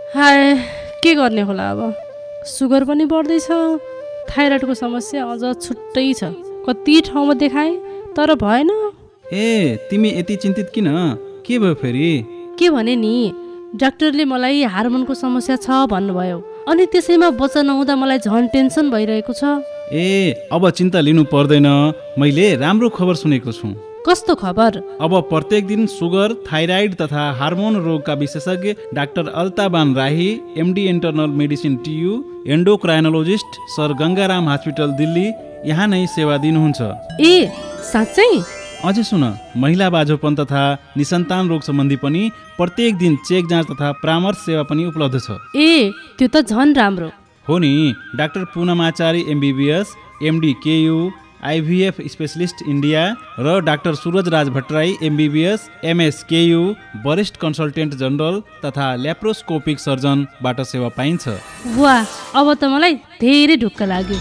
हाय के गर्ने होला अब, सुगर पनि बढ्दैछ, थाइरोइडको समस्या अझ छुट्टै छ। कति ठाउँमा देखाएँ तर भएन। ए तिमी यति चिन्तित किन? के भयो फेरि? के भने नि, डाक्टरले मलाई हार्मोनको समस्या छ भन्नुभयो, अनि त्यसैमा बच्चा नहुँदा मलाई झन् टेन्सन भइरहेको छ। ए अब चिन्ता लिनु पर्दैन, मैले राम्रो खबर सुनेको छु। कस्तो खबर? अब प्रत्येक दिन सुगर, थाइराइड तथा हार्मोन रोगका विशेषज्ञ डाक्टर अल्ताबान राही, MD internal medicine TU, एन्डोक्राइनोलोजिस्ट sir Gangaram hospital Delhi यहाँ नै सेवा दिनुहुन्छ। ए साँच्चै? अझै सुन, महिला बाझोपन तथा निसन्तान रोग सम्बन्धी पनि प्रत्येक दिन चेक जाँच तथा परामर्श सेवा पनि उपलब्ध छ। ए त्यो त झन् राम्रो हो नि। Doctor पूनमाचारी MBBS, MD KU, IVF specialist India र डाक्टर सूरज राज भट्टराई एमबीबीएस, एमएस केयु, वरिष्ठ कन्सल्टेन्ट जनरल तथा ल्याप्रोस्कोपिक सर्जनबाट सेवा पाइन्छ। वाह, अब त मलाई धेरै ढुक्क लाग्यो।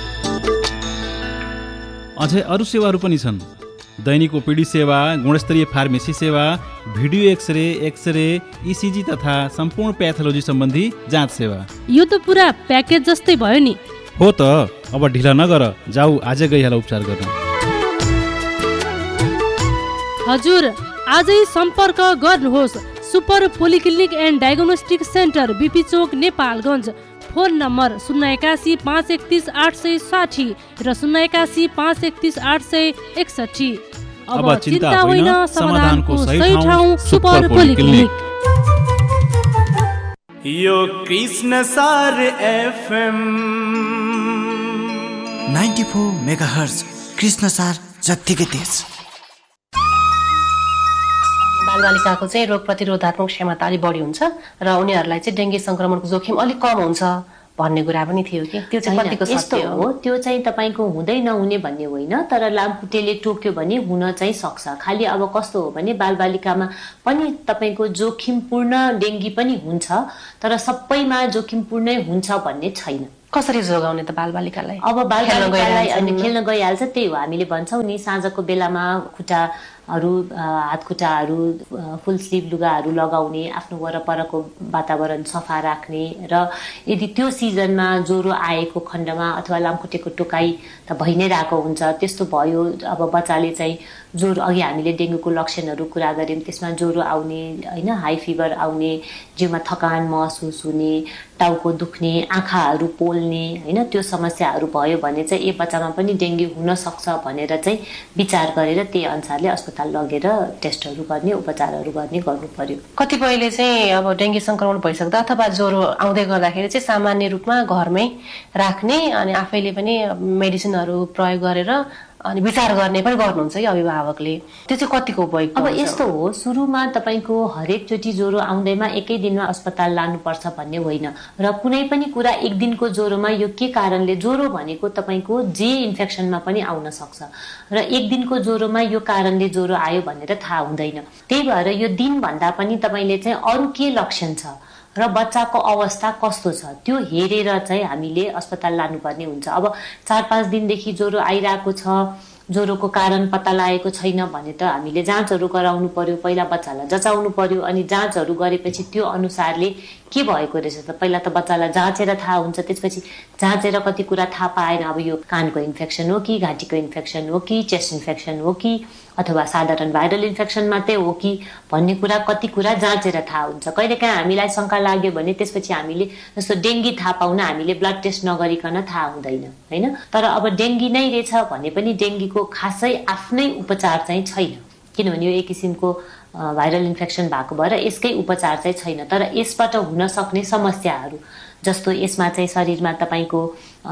अझै अरू सेवाहरू पनि छन्। दैनिक ओपीडी सेवा, गुणस्तरीय फार्मेसी सेवा, भिडियो एक्सरे, इसिजी तथा सम्पूर्ण प्याथोलोजी सम्बन्धी जाँच सेवा। यो त पुरा प्याकेज जस्तै भयो नि। हो त, अब ढिला नगर, जाऊ आजै गइहाल उपचार गर्न। हजुर, आजै सम्पर्क गर्नुहोस् super polyclinic and diagnostic centre, BP Chowk, Nepalgunj. Phone number 081 531 860 र 081 531 861। अब चिन्ता होइन, समाधानको सही ठाउँ सुपर पोलिक्लिनिक। यो कृष्ण सार एफएम 94 मेगाहर्ज, कृष्ण सार जत्तिकै तेज। बालबालिकाको चाहिँ रोग प्रतिरोधात्मक क्षमता अलिक बढी हुन्छ र उनीहरूलाई चाहिँ डेङ्गी संक्रमणको जोखिम अलिक कम हुन्छ भन्ने कुरा पनि थियो कि त्यो चाहिँ कतिको सत्य हो? त्यो चाहिँ तपाईँको हुँदै नहुने भन्ने होइन, तर लामखुट्टेले टोक्यो भने हुन चाहिँ सक्छ। खालि अब कस्तो हो भने बालबालिकामा पनि तपाईँको जोखिमपूर्ण डेङ्गी पनि हुन्छ, तर सबैमा जोखिमपूर्णै हुन्छ भन्ने छैन। कसरी जोगाउने त बालबालिकालाई? अब बालबालिकालाई अनि खेल्न गइहाल्छ, त्यही हो हामीले भन्छौँ नि, साँझको बेलामा खुट्टाहरू, हात खुट्टाहरू, फुल स्लिभ लुगाहरू लगाउने, आफ्नो वरपरको वातावरण सफा राख्ने, र यदि त्यो सिजनमा ज्वरो आएको खण्डमा अथवा लामखुट्टेको टोकाइ त भइ नै रहेको हुन्छ, त्यस्तो भयो अब बच्चाले चाहिँ ज्वरो, अघि हामीले डेङ्गुको लक्षणहरू कुरा गऱ्यौँ, त्यसमा ज्वरो आउने होइन, हाई फिभर आउने, जिउमा थकान महसुस हुने, टाउको दुख्ने, आँखाहरू पोल्ने होइन, त्यो समस्याहरू भयो भने चाहिँ ए बच्चामा पनि डेङ्गु हुन सक्छ भनेर चाहिँ विचार गरेर त्यही अनुसारले अस्पताल लगेर टेस्टहरू गर्ने, उपचारहरू गर्ने गर्नु पर्यो। कतिपयले चाहिँ अब डेङ्गी संक्रमण भइसक्दा अथवा ज्वरो आउँदै गर्दाखेरि चाहिँ सामान्य रूपमा घरमै राख्ने अनि आफैले पनि मेडिसिनहरू प्रयोग गरेर अनि विचार गर्ने पनि गर्नुहुन्छ कि अभिभावकले, त्यो चाहिँ कतिको उपयोग? अब यस्तो हो, सुरुमा तपाईँको हरेकचोटि ज्वरो आउँदैमा एकै दिनमा अस्पताल लानुपर्छ भन्ने होइन, र कुनै पनि कुरा एक दिनको ज्वरोमा यो के कारणले, ज्वरो भनेको तपाईँको जे इन्फेक्सनमा पनि आउन सक्छ, र एक दिनको ज्वरोमा यो कारणले ज्वरो आयो भनेर थाहा हुँदैन। त्यही भएर यो दिन भन्दा पनि तपाईँले चाहिँ अरू के लक्षण छ र बच्चाको अवस्था कस्तो छ त्यो हेरेर चाहिँ हामीले अस्पताल लानुपर्ने हुन्छ। अब 4-5 दिनदेखि ज्वरो आइरहेको छ, ज्वरोको कारण पत्ता लागेको छैन भने त हामीले जाँचहरू गराउनु पर्यो, पहिला बच्चालाई जचाउनु पर्यो, अनि जाँचहरू गरेपछि त्यो अनुसारले के भएको रहेछ त पहिला त बच्चालाई जाँचेर थाहा हुन्छ, त्यसपछि जाँचेर कति कुरा थाहा पाएन, अब यो कानको इन्फेक्सन हो कि, घाँटीको इन्फेक्सन हो कि, चेस्ट इन्फेक्सन हो कि, अथवा साधारण भाइरल इन्फेक्सन मात्रै हो कि भन्ने कुरा कति कुरा जाँचेर थाहा हुन्छ। कहिलेकाहीँ हामीलाई शङ्का लाग्यो भने त्यसपछि हामीले जस्तो डेङ्गी थाहा पाउन हामीले ब्लड टेस्ट नगरिकन थाहा हुँदैन होइन, तर अब डेङ्गी नै रहेछ भने पनि डेङ्गीको खासै आफ्नै उपचार चाहिँ छैन, किनभने यो एक किसिमको भाइरल इन्फेक्सन भएको भएर यसकै उपचार चाहिँ छैन। तर यसबाट हुन सक्ने समस्याहरू जस्तो यसमा चाहिँ शरीरमा तपाईँको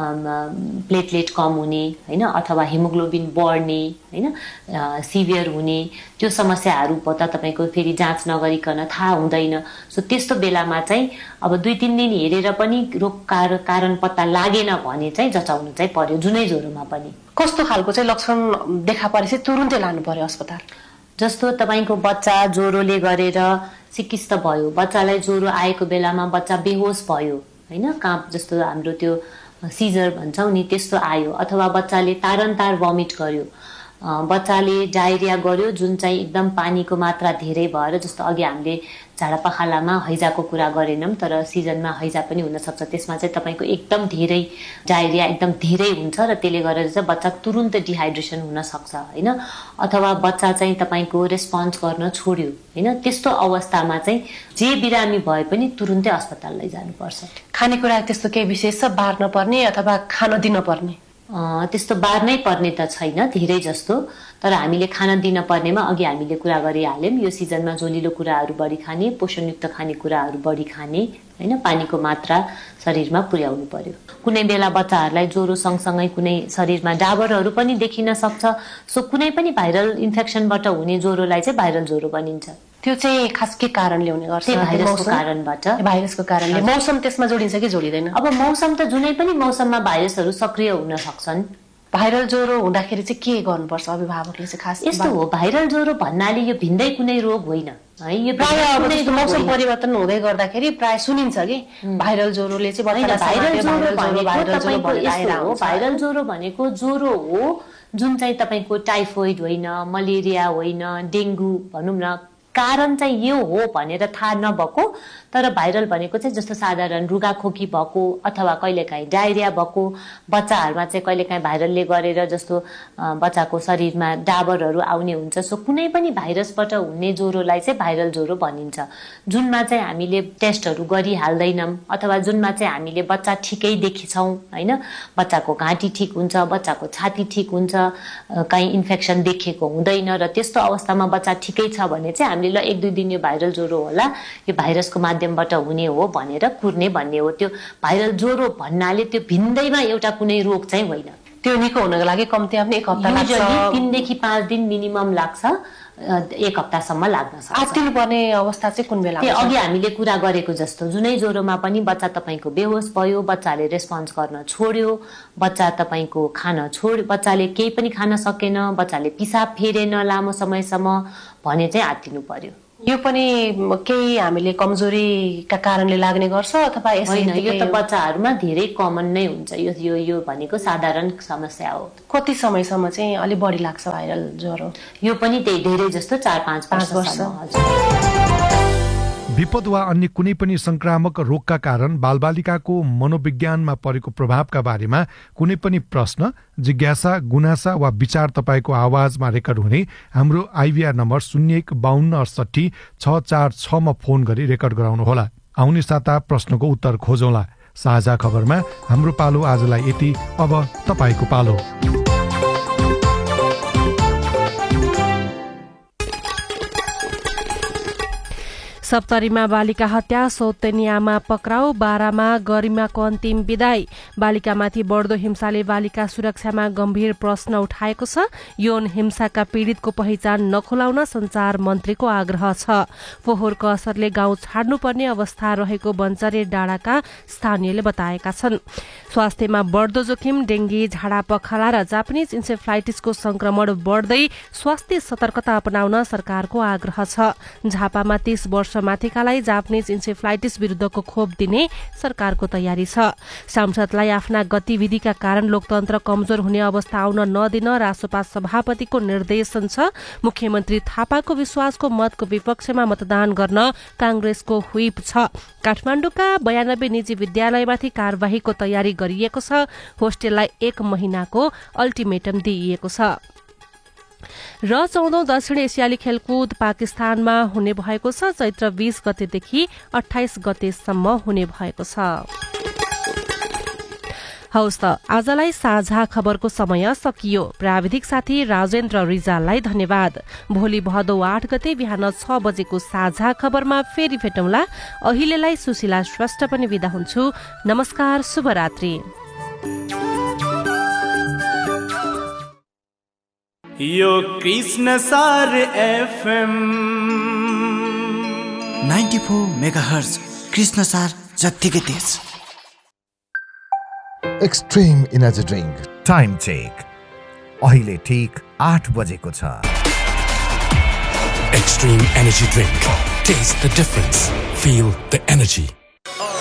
प्लेटलेट कम हुने होइन, अथवा हिमोग्लोबिन बढ्ने होइन, सिभियर हुने, त्यो समस्याहरू त तपाईँको फेरि जाँच नगरिकन थाहा हुँदैन। सो त्यस्तो बेलामा चाहिँ अब 2-3 दिन हेरेर पनि रोग कारण पत्ता लागेन भने चाहिँ जचाउनु चाहिँ पर्यो, जुनै ज्वरोमा पनि। कस्तो खालको चाहिँ लक्षण देखा परेपछि तुरुन्तै लानु पर्यो अस्पताल? जस्तो तपाईँको बच्चा ज्वरोले गरेर सिकिस्त भयो, बच्चालाई ज्वरो आएको बेलामा बच्चा बेहोस भयो होइन, काँप जस्तो हाम्रो त्यो सिजर भन्छौँ नि त्यस्तो आयो, अथवा बच्चाले तारन्तार भमिट गर्यो, बच्चाले डायरिया गर्यो जुन चाहिँ एकदम पानीको मात्रा धेरै भएर, जस्तो अघि हामीले झाडापखालामा हैजाको कुरा गरेनौँ, तर सिजनमा हैजा पनि हुनसक्छ, त्यसमा चाहिँ तपाईँको एकदम धेरै डायरिया एकदम धेरै हुन्छ र त्यसले गर्दा चाहिँ बच्चा तुरुन्त डिहाइड्रेसन हुनसक्छ होइन, अथवा बच्चा चाहिँ तपाईँको रेस्पोन्स गर्न छोड्यो होइन, त्यस्तो अवस्थामा चाहिँ जे बिरामी भए पनि तुरुन्तै अस्पताल लैजानुपर्छ। खानेकुरा त्यस्तो केही विशेष छ बार्न पर्ने अथवा खान दिन पर्ने? त्यस्तो बार्नै पर्ने त छैन धेरै जस्तो, तर हामीले खान दिन पर्नेमा अघि हामीले कुरा गरिहाल्यौँ, यो सिजनमा जोलिलो कुराहरू बढी खाने, पोषणयुक्त खानेकुराहरू बढी खाने होइन, पानीको मात्रा शरीरमा पुर्याउनु पर्यो। कुनै बेला बच्चाहरूलाई ज्वरो सँगसँगै कुनै शरीरमा डाबरहरू पनि देखिन सक्छ, सो कुनै पनि भाइरल इन्फेक्सनबाट हुने ज्वरोलाई चाहिँ भाइरल ज्वरो भनिन्छ। त्यो चाहिँ खास के कारणले हुने गर्छ? भाइरसको कारणबाट। भाइरसको कारणले। मौसम त्यसमा जोडिन्छ कि जोडिँदैन? अब मौसम त जुनै पनि मौसममा भाइरसहरू सक्रिय हुन सक्छन्। भाइरल ज्वरो हुँदाखेरि चाहिँ के गर्नुपर्छ अभिभावकले चाहिँ खास? यस्तो हो, भाइरल ज्वरो भन्नाले यो भिन्दै कुनै रोग होइन है, यो प्रायः मौसम परिवर्तन हुँदै गर्दाखेरि प्रायः सुनिन्छ कि भाइरल ज्वरोले चाहिँ भाइरल ज्वरो भनेको ज्वरो हो जुन चाहिँ तपाईँको टाइफोइड होइन, मलेरिया होइन, डेङ्गु भनौँ न, कारण चाहिँ यो हो भनेर थाहा नभएको, तर भाइरल भनेको चाहिँ जस्तो साधारण रुगाखोकी भएको अथवा कहिलेकाहीँ डायरिया भएको, बच्चाहरूमा चाहिँ कहिलेकाहीँ भाइरलले गरेर जस्तो बच्चाको शरीरमा डाबरहरू आउने हुन्छ, सो कुनै पनि भाइरसबाट हुने ज्वरोलाई चाहिँ भाइरल ज्वरो भनिन्छ, जुनमा चाहिँ हामीले टेस्टहरू गरिहाल्दैनौँ अथवा जुनमा चाहिँ हामीले बच्चा ठिकै देखेछौँ होइन, बच्चाको घाँटी ठिक हुन्छ, बच्चाको छाती ठिक हुन्छ, कहीँ इन्फेक्सन देखेको हुँदैन, र त्यस्तो अवस्थामा बच्चा ठिकै छ भने चाहिँ हामीले ल 1-2 दिन यो भाइरल ज्वरो होला, यो भाइरसको माध्यमबाट हुने हो भनेर कुर्ने भन्ने हो। त्यो भाइरल ज्वरो भन्नाले त्यो भिन्दैमा एउटा कुनै रोग चाहिँ होइन। त्यो निको हुनको लागि कम्ती आफ्नो 1 हप्ता लाग्छ, 3 देखि 5 दिन मिनिमम लाग्छ, 1 हप्तासम्म लाग्न सक्छ। आत्तिनु पर्ने अवस्था चाहिँ कुन बेला? त्यो अघि हामीले कुरा गरेको जस्तो जुनै ज्वरोमा पनि बच्चा तपाईँको बेहोस भयो, बच्चाले रेस्पोन्स गर्न छोड्यो, बच्चा तपाईँको खान छोड्यो, बच्चाले केही पनि खान सकेन, बच्चाले पिसाब फेरेन लामो समयसम्म भने चाहिँ आत्तिनु पर्यो। यो पनि केही हामीले कमजोरीका कारणले लाग्ने गर्छ अथवा होइन? यो त बच्चाहरूमा धेरै कमन नै हुन्छ, यो भनेको साधारण समस्या हो। कति समयसम्म चाहिँ अलिक बढी लाग्छ भाइरल ज्वरो? यो पनि त्यही धेरै जस्तो 4-5 वर्ष। विपद वा अन्य कुनै पनि संक्रामक रोगका कारण बालबालिकाको मनोविज्ञानमा परेको प्रभावका बारेमा कुनै पनि प्रश्न, जिज्ञासा, गुनासा वा विचार तपाईको आवाजमा रेकर्ड हुने हाम्रो आइभीआर नम्बर 015268 646 मा फोन गरी रेकर्ड गराउनुहोला। आउने साता प्रश्नको उत्तर खोजौँला। साझा खबरमा हाम्रो पालो आजलाई यति, अब तपाईको पालो। सप्तरीमा बालिका हत्या, सौतेनियामा पक्राउ, बारामा गरिमाको अन्तिम विदाई। बालिकामाथि बढ्दो हिंसाले बालिका सुरक्षामा गम्भीर प्रश्न उठाएको छ। यौन हिंसाका पीडितको पहिचान नखोलाउन सञ्चार मन्त्रीको आग्रह छ। फोहोरको असरले गाउँ छाड्नुपर्ने अवस्था रहेको बन्चरे डाँडाका स्थानीयले बताएका छन्। स्वास्थ्यमा बढ्दो जोखिम, डेङ्गी, झाडा पखाला र जापानिज इन्सेफ्लाइटिसको संक्रमण बढ्दै स्वास्थ्य सतर्कता अपनाउन सरकारको आग्रह छ। झापामा 30 वर्ष माथिकालाई जापानिज इन्सेफ्लाइटिस विरुद्धको खोप दिने सरकारको तयारी छ। सांसदलाई आफ्ना गतिविधिका कारण लोकतन्त्र कमजोर हुने अवस्था आउन नदिन रासोपा सभापतिको निर्देशन छ। मुख्यमन्त्री थापाको विश्वासको मतको विपक्षमा मतदान गर्न कांग्रेसको व्हिप छ। काठमाडौँका 92 निजी विद्यालयमाथि कार्यवाहीको तयारी गरिएको छ। होस्टेललाई 1 महिनाको अल्टिमेटम दिइएको छ। र 14औं दक्षिण एसियाली खेलकुद पाकिस्तानमा हुने भएको छ। चैत्र 20 गतेदेखि 28 गतेसम्म हुने भएको छ। हौस् त आजलाई साझा खबरको समय सकियो। प्राविधिक साथी राजेन्द्र रिजाललाई धन्यवाद। भोलि भदौ 8 गते बिहान 6 बजेको साझा खबरमा फेरि भेटौँला। अहिलेलाई सुशीला श्रेष्ठ पनि बिदा हुन्छु। नमस्कार, शुभरात्रि। यो कृष्ण सार FM 94 मेगाहर्ज कृष्ण सार जत्तिकै तेज। Extreme energy drink time check अहिले ठीक 8 बजेको छ। Extreme energy drink. Taste the difference. Feel the energy.